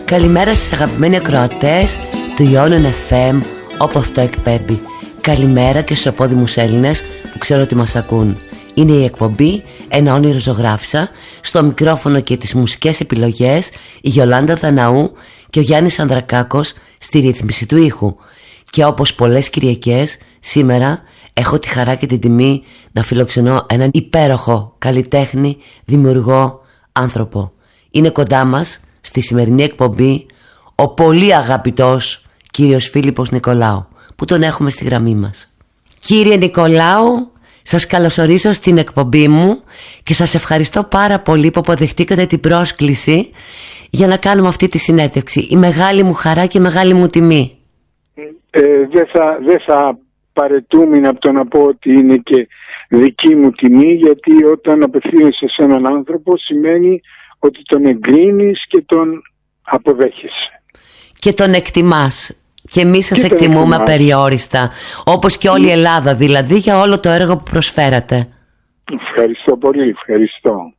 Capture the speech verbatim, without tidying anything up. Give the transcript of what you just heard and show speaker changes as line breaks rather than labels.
Καλημέρα στις αγαπημένοι ακροατές του Ιόνεν εφ εμ, όπου αυτό εκπέμπει. Καλημέρα και στους απόδημους Έλληνες που ξέρω ότι μας ακούν. Είναι η εκπομπή Ένα όνειρο ζωγράφισα. Στο μικρόφωνο και τις μουσικές επιλογές η Γιολάντα Δαναού και ο Γιάννης Ανδρακάκος στη ρύθμιση του ήχου. Και όπως πολλές Κυριακές, σήμερα έχω τη χαρά και την τιμή να φιλοξενώ έναν υπέροχο καλλιτέχνη, δημιουργό άνθρωπο. Είναι κοντά μας στη σημερινή εκπομπή ο πολύ αγαπητός κύριος Φίλιππος Νικολάου, που τον έχουμε στη γραμμή μας. Κύριε Νικολάου, σας καλωσορίζω στην εκπομπή μου και σας ευχαριστώ πάρα πολύ που αποδεχτήκατε την πρόσκληση για να κάνουμε αυτή τη συνέντευξη. Η μεγάλη μου χαρά και η μεγάλη μου τιμή.
Ε, δεν θα, δεν θα παρετούμουν από το να πω ότι είναι και δική μου τιμή, γιατί όταν απευθύνεσαι σε έναν άνθρωπο σημαίνει ότι τον εγκρίνεις και τον αποδέχεσαι.
Και τον εκτιμάς. Και εμείς σας εκτιμούμε απεριόριστα, όπως και όλη η Ελλάδα δηλαδή, για όλο το έργο που προσφέρατε.
Ευχαριστώ πολύ, ευχαριστώ.